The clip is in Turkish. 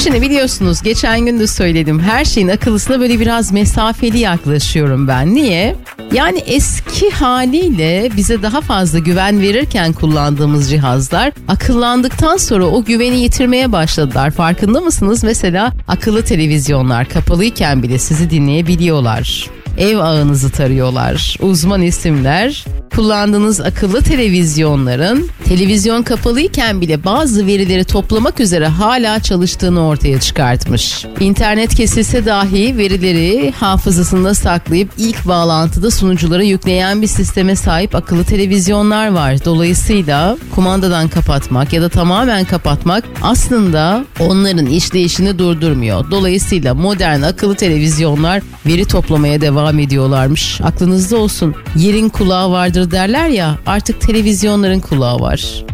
Şimdi biliyorsunuz geçen gün de söyledim, her şeyin akıllısına böyle biraz mesafeli yaklaşıyorum ben. Niye? Yani eski haliyle bize daha fazla güven verirken kullandığımız cihazlar akıllandıktan sonra o güveni yitirmeye başladılar. Farkında mısınız? Mesela akıllı televizyonlar kapalıyken bile sizi dinleyebiliyorlar. Ev ağınızı tarıyorlar. Uzman isimler kullandığınız akıllı televizyonların televizyon kapalıyken bile bazı verileri toplamak üzere hala çalıştığını ortaya çıkartmış. İnternet kesilse dahi verileri hafızasında saklayıp ilk bağlantıda sunuculara yükleyen bir sisteme sahip akıllı televizyonlar var. Dolayısıyla kumandadan kapatmak ya da tamamen kapatmak aslında onların işleyişini durdurmuyor. Dolayısıyla modern akıllı televizyonlar veri toplamaya devam ediyorlarmış. Aklınızda olsun. Yerin kulağı vardır derler ya, artık televizyonların kulağı var.